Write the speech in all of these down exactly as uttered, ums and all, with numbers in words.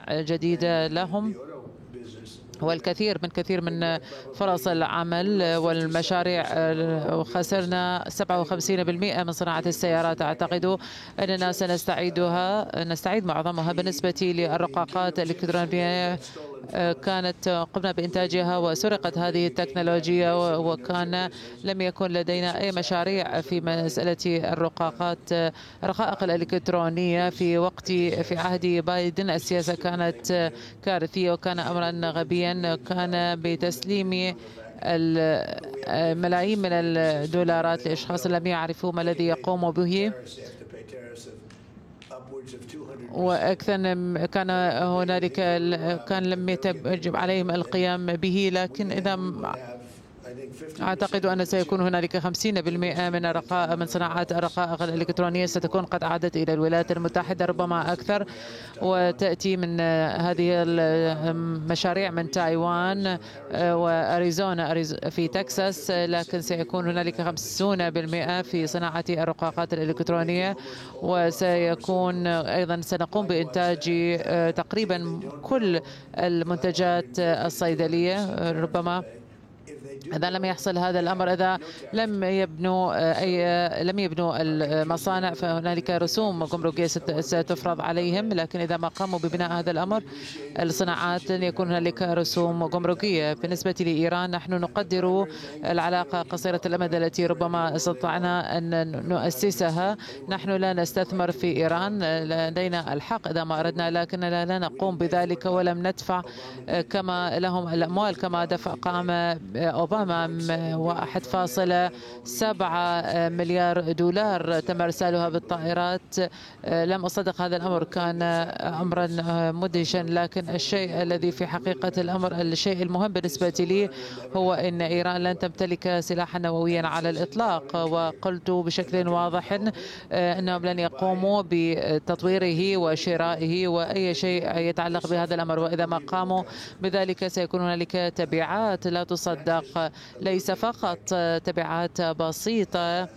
جديدة لهم، والكثير من كثير من فرص العمل والمشاريع. خسرنا سبعة وخمسين بالمئة من صناعة السيارات. أعتقد أننا سنستعيدها نستعيد معظمها. بالنسبة للرقاقات الإلكترونية كانت قمنا بإنتاجها وسرقت هذه التكنولوجيا، وكان لم يكن لدينا أي مشاريع في مسألة الرقاقات الرقائق الإلكترونية. في وقت في عهد بايدن السياسة كانت كارثية وكان أمرا غبيا. كان بتسليم الملايين من الدولارات لأشخاص لم يعرفوا ما الذي يقوم به، وأكثر كان هنالك كان لم يجب عليهم القيام به. لكن إذا أعتقد أن سيكون هنالك خمسين بالمئة من الرقائق من صناعات الرقائق الإلكترونية ستكون قد عادت إلى الولايات المتحدة، ربما أكثر، وتأتي من هذه المشاريع من تايوان وأريزونا في تكساس. لكن سيكون هنالك خمسين بالمئة في صناعة الرقاقات الإلكترونية، وسيكون أيضا سنقوم بإنتاج تقريبا كل المنتجات الصيدلية. ربما إذا لم يحصل هذا الأمر، إذا لم يبنوا أي لم يبنوا المصانع، فهنالك رسوم جمركية ستفرض عليهم. لكن إذا ما قاموا ببناء هذا الأمر الصناعات لن يكون هنالك رسوم جمركية. بالنسبة لإيران، نحن نقدر العلاقة قصيرة الأمد التي ربما استطعنا أن نؤسسها. نحن لا نستثمر في إيران، لدينا الحق إذا ما أردنا، لكننا لا نقوم بذلك ولم ندفع كما لهم الأموال كما دفع قام أوباما واحد فاصلة سبعة مليار دولار تم إرسالها بالطائرات. لم أصدق هذا الأمر، كان أمرا مدهشا. لكن الشيء الذي في حقيقة الأمر الشيء المهم بالنسبة لي هو أن إيران لن تمتلك سلاحا نوويا على الإطلاق، وقلت بشكل واضح أنهم لن يقوموا بتطويره وشرائه وأي شيء يتعلق بهذا الأمر. وإذا ما قاموا بذلك سيكون هنالك تبعات لا تصدق، ليس فقط تبعات بسيطة.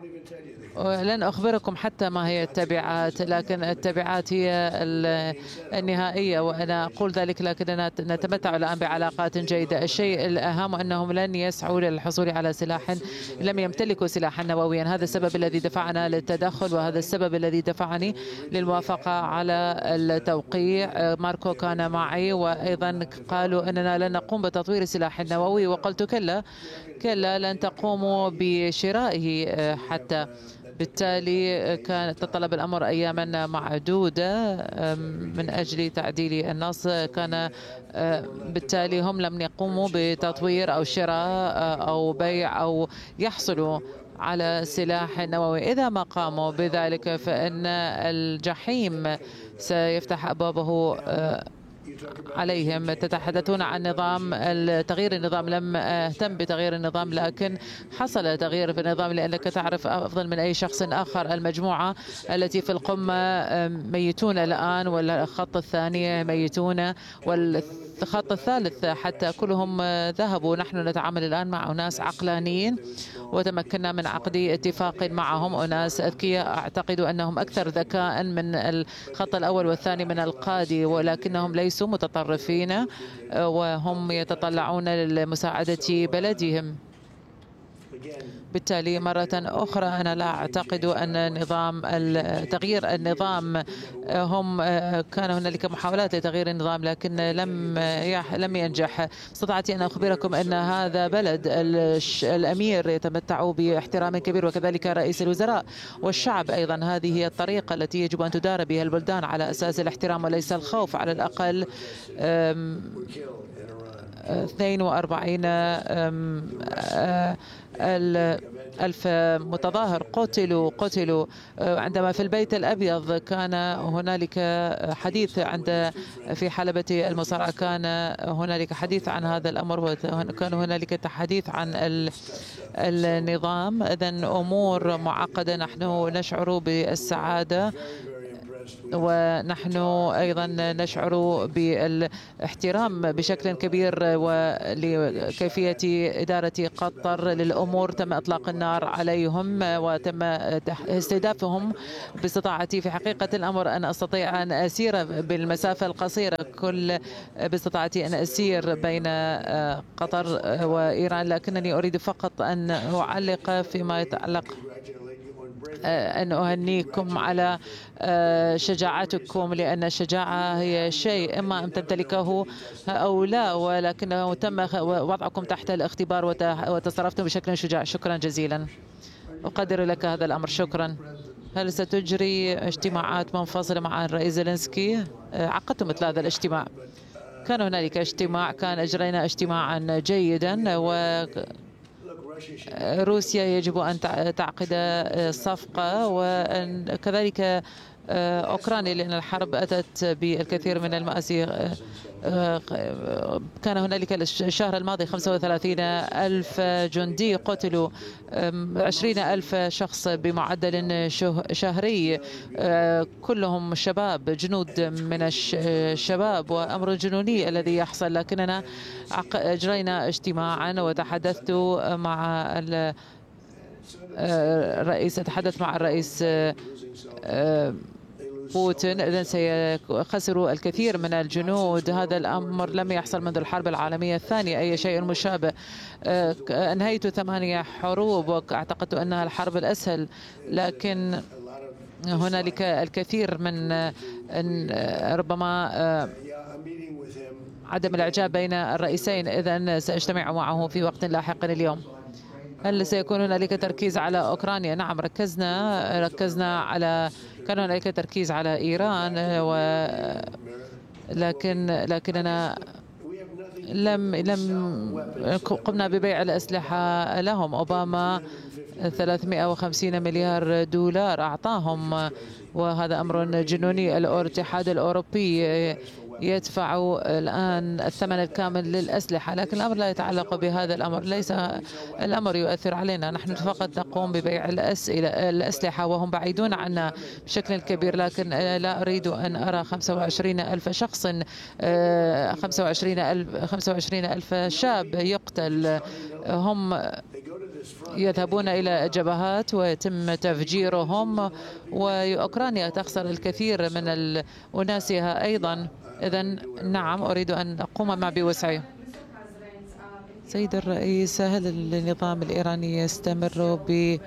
لن أخبركم حتى ما هي التبعات، لكن التبعات هي النهائية، وأنا أقول ذلك. لكننا نتمتع الآن بعلاقات جيدة. الشيء الأهم أنهم لن يسعوا للحصول على سلاح، لم يمتلكوا سلاحا نوويا. هذا السبب الذي دفعنا للتدخل، وهذا السبب الذي دفعني للموافقة على التوقيع. ماركو كان معي، وأيضا قالوا أننا لن نقوم بتطوير السلاح النووي، وقلت كلا كلا لن تقوموا بشرائه حتى. بالتالي كان تطلب الأمر أياما معدودة من أجل تعديل النص. كان بالتالي هم لم يقوموا بتطوير أو شراء أو بيع أو يحصلوا على سلاح نووي. إذا ما قاموا بذلك فإن الجحيم سيفتح أبوابه عليهم. تتحدثون عن نظام تغيير النظام. لم أهتم بتغيير النظام، لكن حصل تغيير في النظام، لأنك تعرف أفضل من أي شخص آخر المجموعة التي في القمة ميتون الآن، والخط الثاني ميتون، والخط الثالث حتى كلهم ذهبوا. نحن نتعامل الآن مع أناس عقلانيين، وتمكنا من عقد اتفاق معهم، أناس أذكياء أعتقد أنهم أكثر ذكاء من الخط الأول والثاني من القادة، ولكنهم ليسوا متطرفين وهم يتطلعون لمساعدة بلدهم. بالتالي مرة أخرى أنا لا أعتقد أن نظام تغيير النظام، هم كان هنالك محاولات لتغيير النظام لكن لم لم ينجح. استطعت أن أخبركم أن هذا بلد الأمير يتمتع باحترام كبير، وكذلك رئيس الوزراء والشعب أيضا. هذه هي الطريقة التي يجب أن تدار بها البلدان، على أساس الاحترام وليس الخوف. على الأقل اثنين وأربعين ألف متظاهر قتلوا قتلوا عندما في البيت الأبيض كان هنالك حديث عند في حلبة المصارعة، كان هنالك حديث عن هذا الأمر، وكان هنالك تحديث عن النظام. إذن أمور معقدة. نحن نشعر بالسعادة ونحن أيضا نشعر بالاحترام بشكل كبير ولكيفية إدارة قطر للأمور. تم إطلاق النار عليهم وتم استهدافهم. باستطاعتي في حقيقة الأمر أن أستطيع أن أسير بالمسافة القصيرة كل باستطاعتي أن أسير بين قطر وإيران، لكنني أريد فقط أن أعلق فيما يتعلق أن أهنيكم على شجاعتكم، لأن الشجاعة هي شيء إما أن تمتلكه أو لا، ولكنه تم وضعكم تحت الاختبار وتصرفتم بشكل شجاع. شكرا جزيلا، أقدر لك هذا الأمر. شكرا. هل ستجري اجتماعات منفصلة مع الرئيس زيلينسكي؟ عقدت مثل هذا الاجتماع. كان هنالك اجتماع، كان أجرينا اجتماعا جيدا، و روسيا يجب أن تعقد صفقة، وكذلك أوكرانيا، لأن الحرب أتت بالكثير من المآسي. كان هنالك الشهر الماضي خمسة وثلاثين ألف جندي قتلوا، عشرين ألف شخص بمعدل شهري، كلهم شباب، جنود من الشباب، وأمر جنوني الذي يحصل. لكننا أجرينا اجتماعا وتحدثت مع الرئيس تحدث مع الرئيس بوتين. إذن سيخسر الكثير من الجنود. هذا الأمر لم يحصل منذ الحرب العالمية الثانية أي شيء مشابه. أنهيت ثمانية حروب واعتقدت أنها الحرب الأسهل، لكن هنالك الكثير من ربما عدم الإعجاب بين الرئيسين. إذن سأجتمع معه في وقت لاحق اليوم. هل سيكون هنالك تركيز على أوكرانيا؟ نعم، ركزنا ركزنا على كان هنالك تركيز على إيران، و لكن لكننا لم لم قمنا ببيع الأسلحة لهم. أوباما ثلاثمئة وخمسين مليار دولار أعطاهم، وهذا أمر جنوني. الاتحاد الأوروبي يدفع الآن الثمن الكامل للأسلحة، لكن الأمر لا يتعلق بهذا الأمر. ليس الأمر يؤثر علينا، نحن فقط نقوم ببيع الأسئلة الأسلحة وهم بعيدون عنا بشكل كبير. لكن لا أريد أن أرى خمسة وعشرين ألف شخص، خمسة وعشرين ألف خمسة وعشرين ألف شاب يقتل. هم يذهبون إلى جبهات ويتم تفجيرهم، وأوكرانيا تخسر الكثير من أناسها أيضا. إذن نعم، أريد أن أقوم ما بوسعي. سيد الرئيس، هل النظام الإيراني يستمر ب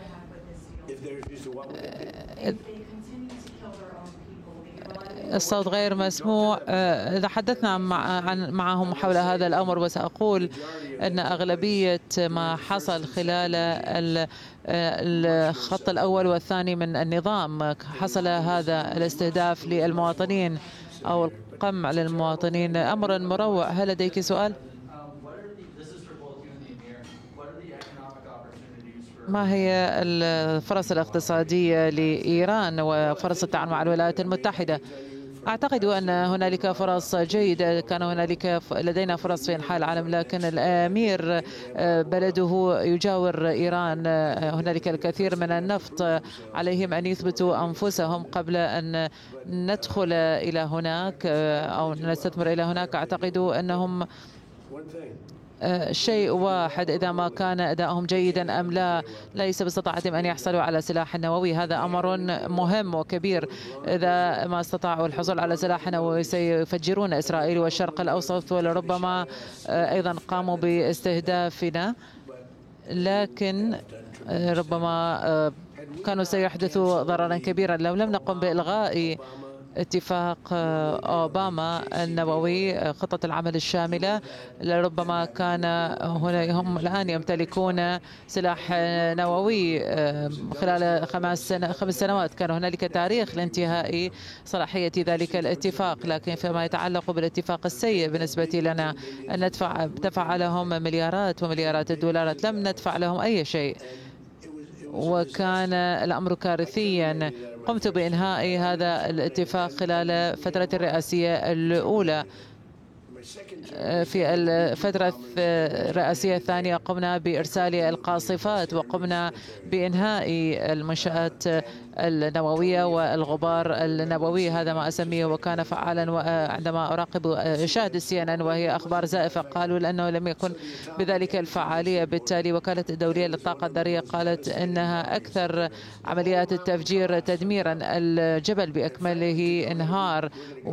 الصوت غير مسموع؟ إذا حدثنا معهم حول هذا الأمر، وسأقول أن أغلبية ما حصل خلال الخط الأول والثاني من النظام حصل هذا الاستهداف للمواطنين أو القمع للمواطنين. أمر مروع. هل لديك سؤال؟ ما هي الفرص الاقتصادية لإيران وفرص التعامل مع الولايات المتحدة؟ أعتقد أن هنالك فرص جيدة. كان هنالك لدينا فرص في أنحاء العالم، لكن الأمير بلده يجاور إيران، هنالك الكثير من النفط، عليهم أن يثبتوا أنفسهم قبل أن ندخل إلى هناك أو نستثمر إلى هناك. أعتقد أنهم شيء واحد، إذا ما كان أداؤهم جيدا أم لا، ليس باستطاعتهم أن يحصلوا على سلاح نووي. هذا أمر مهم وكبير. إذا ما استطاعوا الحصول على سلاح نووي سيفجرون إسرائيل والشرق الأوسط، ولربما أيضا قاموا باستهدافنا، لكن ربما كانوا سيحدثوا ضررا كبيرا لو لم نقم بإلغاء اتفاق أوباما النووي، خطة العمل الشاملة. لربما كان هنا هم الآن يمتلكون سلاح نووي خلال خمس سنة خمس سنوات. كان هنالك تاريخ لانتهاء صلاحية ذلك الاتفاق، لكن فيما يتعلق بالاتفاق السيء بالنسبة لنا أن ندفع دفع لهم مليارات ومليارات الدولارات، لم ندفع لهم أي شيء، وكان الأمر كارثيا. قمت بإنهاء هذا الاتفاق خلال فترة الرئاسية الأولى، في الفترة الرئاسية الثانية قمنا بإرسال القاصفات وقمنا بإنهاء المنشآت النووية والغبار النووي. هذا ما أسميه وكان فعالا. وعندما أراقب أشاهد السي إن إن وهي أخبار زائفة قالوا لأنه لم يكن بذلك الفعالية. بالتالي وكالة الدولية للطاقة الذرية قالت إنها أكثر عمليات التفجير تدميرا. الجبل بأكمله انهار.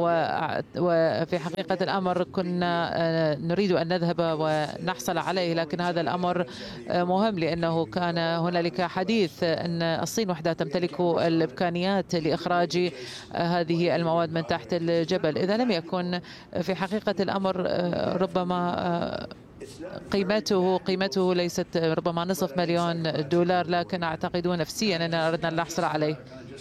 وفي حقيقة الأمر كنا نريد أن نذهب ونحصل عليه، لكن هذا الأمر مهم لأنه كان هنالك حديث أن الصين وحدها تمتلك الإمكانيات لإخراج هذه المواد من تحت الجبل. إذا لم يكن في حقيقة الأمر ربما قيمته قيمته ليست ربما نصف مليون دولار، لكن أعتقد نفسيا أننا أردنا أن نحصل عليه.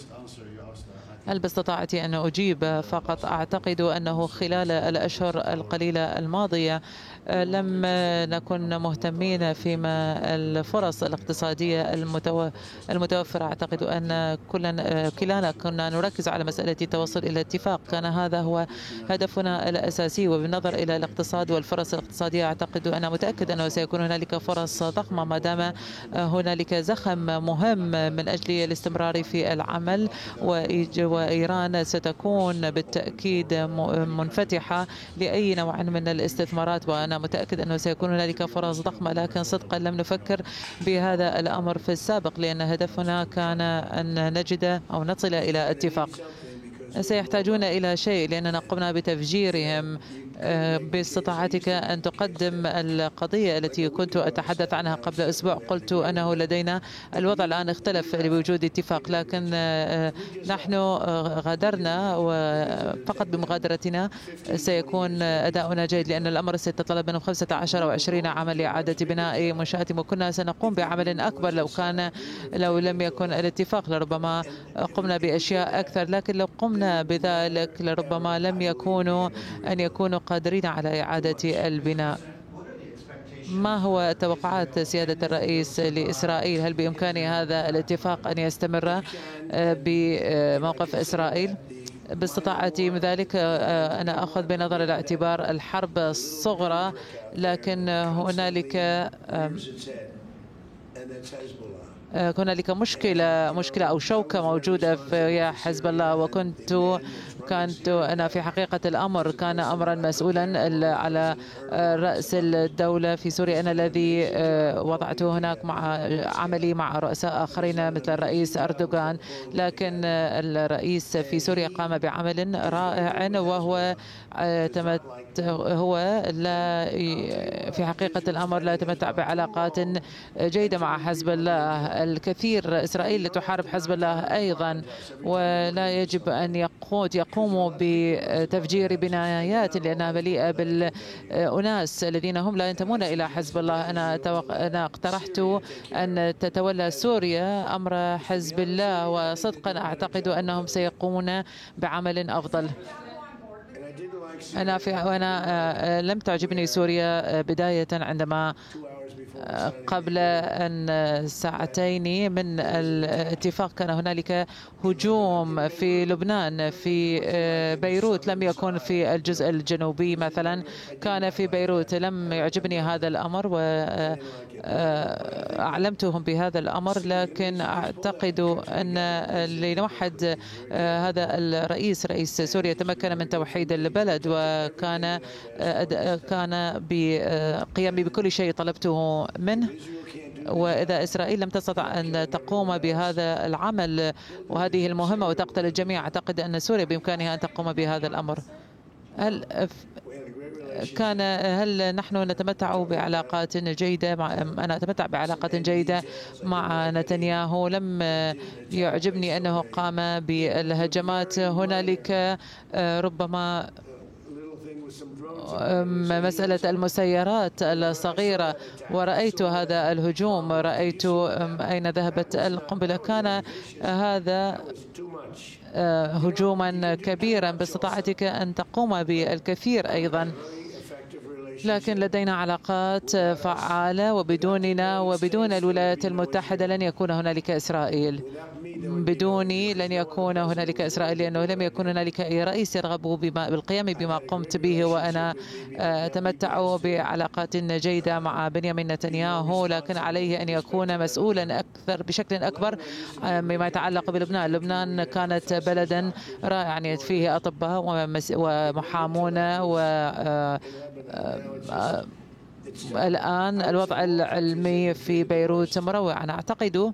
هل باستطاعت أن أجيب؟ فقط أعتقد أنه خلال الأشهر القليلة الماضية لم نكن مهتمين فيما الفرص الاقتصادية المتوفرة. أعتقد أن كلنا كلانا كنا نركز على مسألة التوصل إلى اتفاق. كان هذا هو هدفنا الأساسي. وبالنظر إلى الاقتصاد والفرص الاقتصادية أعتقد أنا متأكد أنه سيكون هنالك فرص ضخمة ما دام هنالك زخم مهم من أجل الاستمرار في العمل. وإيران ستكون بالتأكيد منفتحة لأي نوع من الاستثمارات، وأنا متأكد أنه سيكون هنالك فرص ضخمة. لكن صدقا لم نفكر بهذا الأمر في السابق لأن هدفنا كان أن نجد أو نصل إلى اتفاق. سيحتاجون إلى شيء لأننا قمنا بتفجيرهم. باستطاعتك أن تقدم القضية التي كنت أتحدث عنها قبل أسبوع. قلت أنه لدينا الوضع الآن اختلف بوجود اتفاق، لكن نحن غادرنا وفقط بمغادرتنا سيكون أداؤنا جيد لأن الأمر سيتطلب منه خمسة عشر أو عشرين عاما لإعادة بناء منشآت. وكنا سنقوم بعمل أكبر لو كان لو لم يكن الاتفاق. لربما قمنا بأشياء أكثر، لكن لو قمنا بذلك لربما لم يكونوا أن يكونوا قادرين على إعادة البناء. ما هو توقعات سيادة الرئيس لإسرائيل؟ هل بإمكان هذا الاتفاق أن يستمر بموقف إسرائيل؟ باستطاعتي من ذلك أنا أخذ بنظر الاعتبار الحرب الصغرى، لكن هنالك هنالك مشكلة مشكلة أو شوكة موجودة في حزب الله. وكنت كانت أنا في حقيقة الأمر كان أمرا مسؤولا على رأس الدولة في سوريا. أنا الذي وضعته هناك مع عملي مع رؤساء آخرين مثل الرئيس أردوغان، لكن الرئيس في سوريا قام بعمل رائع وهو هو لا في حقيقة الأمر لا يتمتع بعلاقات جيدة مع حزب الله. الكثير إسرائيل تحارب حزب الله أيضا، ولا يجب أن يقود يقوموا بتفجير بنايات لأنها مليئة بالأناس الذين هم لا ينتمون إلى حزب الله. أنا توق... أنا اقترحت أن تتولى سوريا أمر حزب الله، وصدقا أعتقد أنهم سيقومون بعمل أفضل. أنا في وأنا لم تعجبني سوريا بداية عندما قبل أن ساعتين من الاتفاق كان هنالك هجوم في لبنان في بيروت. لم يكن في الجزء الجنوبي مثلا، كان في بيروت. لم يعجبني هذا الأمر وأعلمتهم بهذا الأمر، لكن أعتقد أن لنوحد هذا الرئيس رئيس سوريا تمكن من توحيد البلد، وكان كان بقيام بكل شيء طلبته منه. وإذا إسرائيل لم تستطع أن تقوم بهذا العمل وهذه المهمة وتقتل الجميع، أعتقد أن سوريا بإمكانها أن تقوم بهذا الأمر. هل كان هل نحن نتمتع بعلاقات جيدة مع أنا أتمتع بعلاقات جيدة مع نتنياهو. لم يعجبني أنه قام بالهجمات. هنالك ربما مسألة المسيرات الصغيرة، ورأيت هذا الهجوم، رأيت أين ذهبت القنبلة. كان هذا هجوما كبيرا. باستطاعتك أن تقوم بالكثير أيضا. لكن لدينا علاقات فعالة، وبدوننا وبدون الولايات المتحدة لن يكون هنالك إسرائيل. بدوني لن يكون هنالك إسرائيل، لأنه لم يكن هنالك أي رئيس يرغب بالقيام بما قمت به. وأنا أتمتع بعلاقات جيدة مع بنيامين نتنياهو، لكن عليه أن يكون مسؤولا أكثر بشكل أكبر مما يتعلق بلبنان. لبنان كانت بلدا رائعا فيه أطباء ومحامون، و الآن الوضع العلمي في بيروت مروع. أنا أعتقد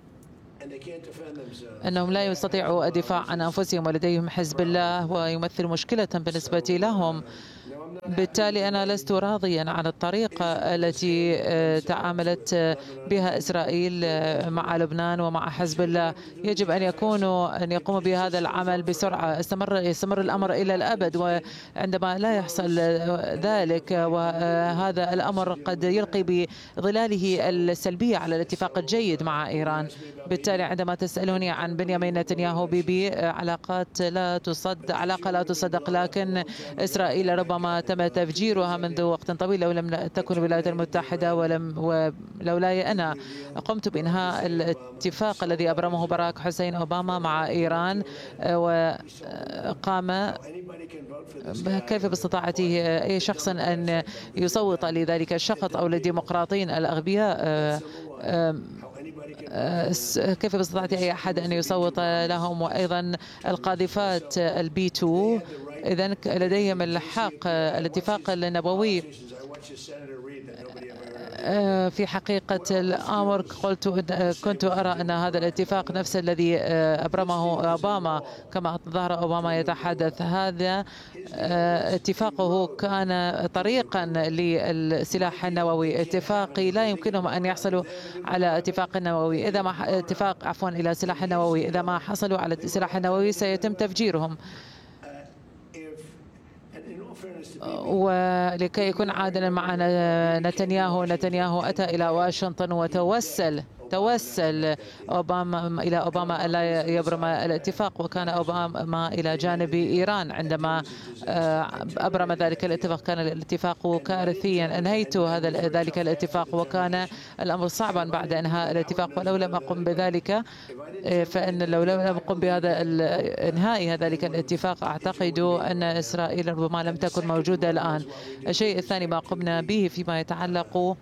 أنهم لا يستطيعوا الدفاع عن أنفسهم، ولديهم حزب الله ويمثل مشكلة بالنسبة لهم. بالتالي أنا لست راضيا عن الطريقة التي تعاملت بها إسرائيل مع لبنان ومع حزب الله. يجب أن يكونوا أن يقوموا بهذا العمل بسرعة. استمر يستمر الأمر إلى الأبد، وعندما لا يحصل ذلك وهذا الأمر قد يلقي بظلاله السلبية على الاتفاق الجيد مع إيران. بالتالي عندما تسألوني عن بنيامين نتنياهو بيبي، علاقات لا تصدق علاقة لا تصدق، لكن إسرائيل ربما تم تفجيرها منذ وقت طويل. لو لم تكن الولايات المتحدة ولم ولولاي أنا قمت بإنهاء الاتفاق الذي أبرمه باراك حسين أوباما مع إيران، وقام كيف باستطاعته أي شخص أن يصوت لذلك الشخص أو للديمقراطيين الأغبياء؟ كيف باستطاعة أي أحد أن يصوت لهم؟ وأيضا القاذفات البي تو، إذن لديهم الحق. الاتفاق النووي في حقيقة الأمر قلت كنت أرى أن هذا الاتفاق نفس الذي أبرمه أوباما، كما ظهر أوباما يتحدث. هذا اتفاقه كان طريقا للسلاح النووي. اتفاقي لا يمكنهم أن يحصلوا على اتفاق نووي إذا ما اتفاق عفوا إلى سلاح نووي إذا ما حصلوا على السلاح النووي سيتم تفجيرهم. ولكي يكون عادلا مع نتنياهو، نتنياهو أتى إلى واشنطن وتوسل توسل أوباما إلى أوباما ألا يبرم الاتفاق، وكان أوباما إلى جانب إيران عندما أبرم ذلك الاتفاق. كان الاتفاق كارثيا. أنهيت هذا ذلك الاتفاق، وكان الأمر صعبا بعد إنهاء الاتفاق. ولو لم أقم بذلك، فإن لو لم أقم بهذا إنهاء ذلك الاتفاق، أعتقد أن إسرائيل ربما لم تكن موجودة الآن. الشيء الثاني ما قمنا به فيما يتعلق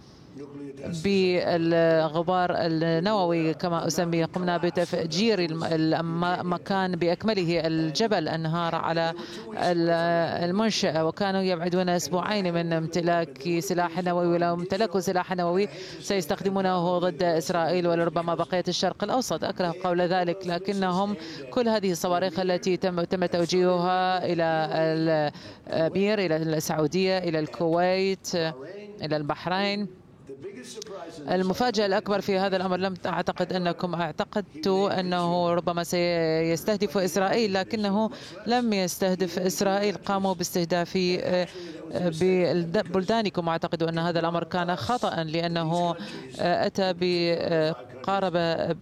بالغبار النووي كما أسميه، قمنا بتفجير المكان بأكمله. الجبل انهار على المنشأة، وكانوا يبعدون أسبوعين من امتلاك سلاح نووي. ولو امتلكوا سلاح نووي سيستخدمونه ضد إسرائيل ولربما بقية الشرق الأوسط. أكره قول ذلك، لكنهم كل هذه الصواريخ التي تم تم توجيهها إلى الأمير، إلى السعودية، إلى الكويت، إلى البحرين. المفاجأة الأكبر في هذا الأمر، لم أعتقد أنكم اعتقدت أنه ربما سيستهدف إسرائيل، لكنه لم يستهدف إسرائيل. قاموا باستهداف ببلدانكم. أعتقد أن هذا الأمر كان خطأ، لأنه أتى بقارب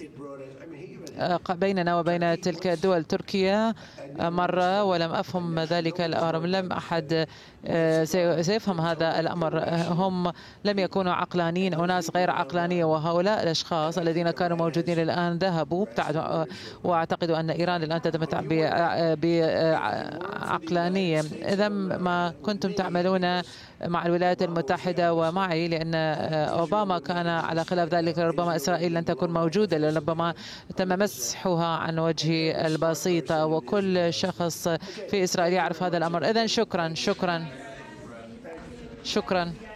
بيننا وبين تلك الدول. تركيا مرة، ولم أفهم ذلك الأمر. لم أحد سيفهم هذا الأمر. هم لم يكونوا عقلانيين أو ناس غير عقلانية، وهؤلاء الأشخاص الذين كانوا موجودين الآن ذهبوا. وأعتقد أن إيران الآن تتمتع بعقلانية. إذا ما كنتم تعملون مع الولايات المتحدة ومعي، لأن أوباما كان على خلاف ذلك، ربما إسرائيل لن تكون موجودة، لربما تم مسحها عن وجه البسيطة، وكل شخص في إسرائيل يعرف هذا الأمر. إذن شكرا شكرا شكرا.